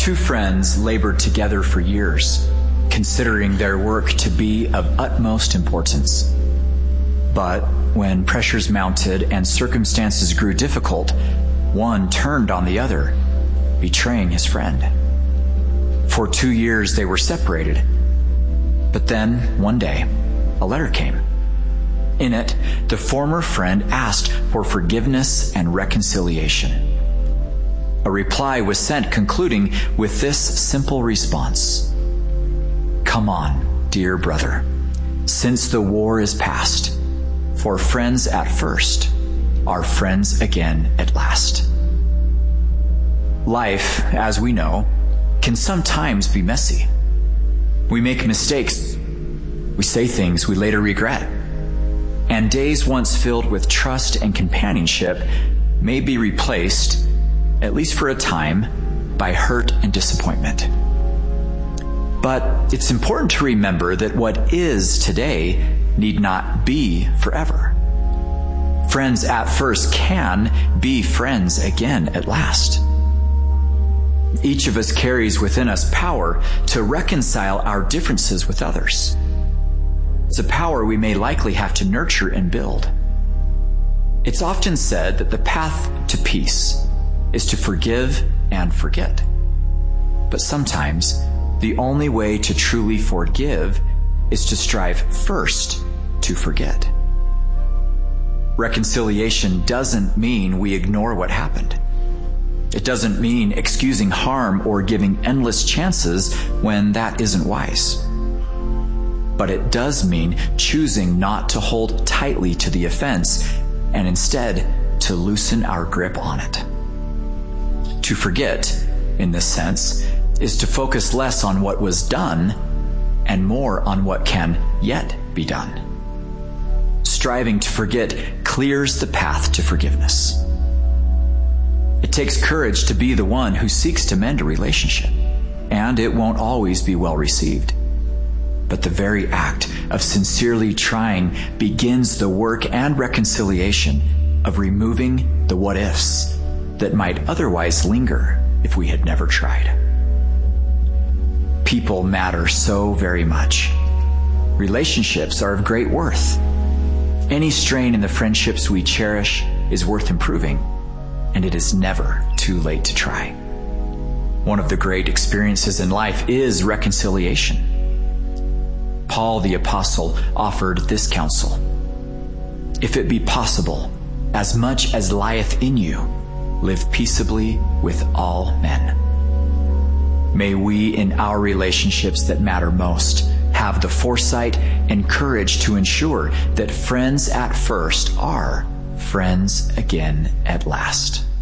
Two friends labored together for years, considering their work to be of utmost importance. But when pressures mounted and circumstances grew difficult, one turned on the other, betraying his friend. For 2 years they were separated. But then, one day, a letter came. In it, the former friend asked for forgiveness and reconciliation. A reply was sent concluding with this simple response: "Come on, dear brother, since the war is past, for friends at first are friends again at last." Life, as we know, can sometimes be messy. We make mistakes. We say things we later regret. And days once filled with trust and companionship may be replaced, at least for a time, by hurt and disappointment. But it's important to remember that what is today need not be forever. Friends at first can be friends again at last. Each of us carries within us power to reconcile our differences with others. It's a power we may likely have to nurture and build. It's often said that the path to peace is to forgive and forget. But sometimes the only way to truly forgive is to strive first to forget. Reconciliation doesn't mean we ignore what happened. It doesn't mean excusing harm or giving endless chances when that isn't wise. But it does mean choosing not to hold tightly to the offense and instead to loosen our grip on it. To forget, in this sense, is to focus less on what was done and more on what can yet be done. Striving to forget clears the path to forgiveness. It takes courage to be the one who seeks to mend a relationship, and it won't always be well received. But the very act of sincerely trying begins the work and reconciliation of removing the what-ifs that might otherwise linger if we had never tried. People matter so very much. Relationships are of great worth. Any strain in the friendships we cherish is worth improving, and it is never too late to try. One of the great experiences in life is reconciliation. Paul the Apostle offered this counsel: "If it be possible, as much as lieth in you, live peaceably with all men." May we, in our relationships that matter most, have the foresight and courage to ensure that friends at first are friends again at last.